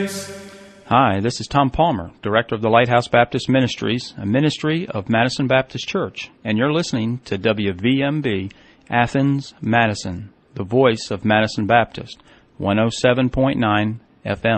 Hi, this is Tom Palmer, Director of the Lighthouse Baptist Ministries, a ministry of Madison Baptist Church, and you're listening to WVMB Athens, Madison, the voice of Madison Baptist, 107.9 FM.